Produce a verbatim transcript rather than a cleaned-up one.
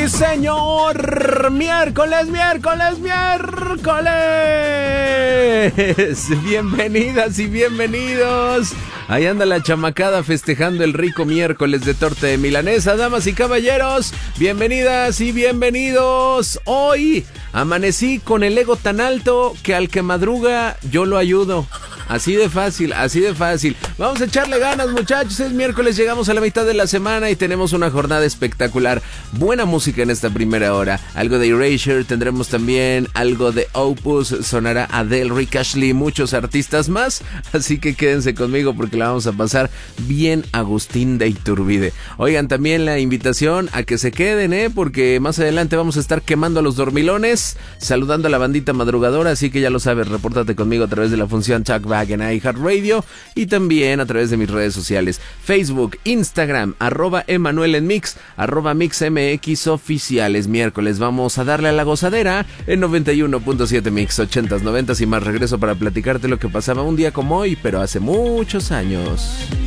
Sí, señor. Miércoles, miércoles, miércoles. Bienvenidas y bienvenidos. Ahí anda la chamacada festejando el rico miércoles de torta de milanesa. Damas y caballeros, bienvenidas y bienvenidos. Hoy amanecí con el ego tan alto que al que madruga yo lo ayudo. Así de fácil, así de fácil. Vamos a echarle ganas, muchachos. Es miércoles, llegamos a la mitad de la semana y tenemos una jornada espectacular. Buena música en esta primera hora. Algo de Erasure, tendremos también algo de Opus, sonará Adele, Rick Ashley, muchos artistas más. Así que quédense conmigo porque la vamos a pasar bien Agustín de Iturbide. Oigan, también la invitación a que se queden, ¿eh? Porque más adelante vamos a estar quemando a los dormilones, saludando a la bandita madrugadora. Así que ya lo sabes, repórtate conmigo a través de la función Talkback en iHeartRadio y también a través de mis redes sociales, Facebook, Instagram, arroba Emanuel en Mix, arroba MixMX oficiales. Miércoles vamos a darle a la gozadera en noventa y uno punto siete Mix, ochentas, noventas y más. Regreso para platicarte lo que pasaba un día como hoy, pero hace muchos años.